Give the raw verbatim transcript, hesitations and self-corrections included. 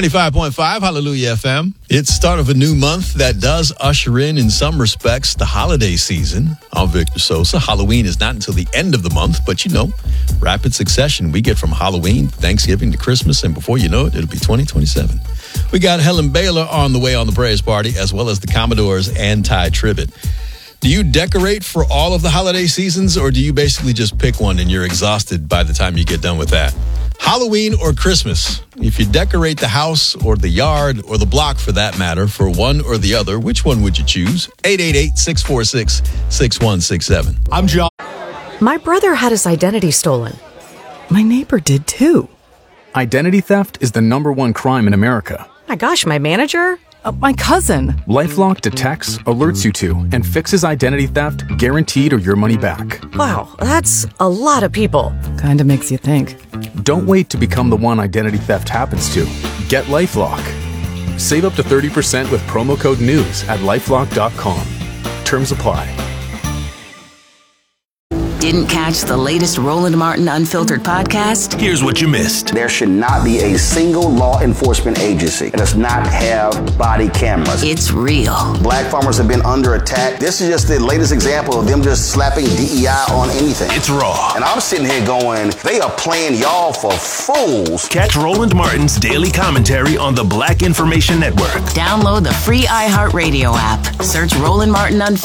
ninety-five point five, Hallelujah F M. It's the start of a new month that does usher in, in some respects, the holiday season. I'm Victor Sosa. Halloween is not until the end of the month, but you know, rapid succession. We get from Halloween, Thanksgiving to Christmas, and before you know it, it'll be twenty twenty-seven. We got Helen Baylor on the way on the praise party, as well as the Commodores and Ty Tribbett. Do you decorate for all of the holiday seasons, or do you basically just pick one and you're exhausted by the time you get done with that? Halloween or Christmas? If you decorate the house or the yard or the block for that matter for one or the other, which one would you choose? eight eight eight, six four six, six one six seven. I'm John. My brother had his identity stolen. My neighbor did too. Identity theft is the number one crime in America. My gosh, my manager? Uh, my cousin. LifeLock detects, alerts you to, and fixes identity theft guaranteed or your money back. Wow, that's a lot of people. Kinda makes you think. Don't wait to become the one identity theft happens to. Get LifeLock. Save up to thirty percent with promo code NEWS at lifelock dot com. Terms apply. Didn't catch the latest Roland Martin Unfiltered podcast? Here's what you missed. There should not be a single law enforcement agency that does not have body cameras. It's real. Black farmers have been under attack. This is just the latest example of them just slapping D E I on anything. It's raw. And I'm sitting here going, they are playing y'all for fools. Catch Roland Martin's daily commentary on the Black Information Network. Download the free iHeartRadio app. Search Roland Martin Unfiltered.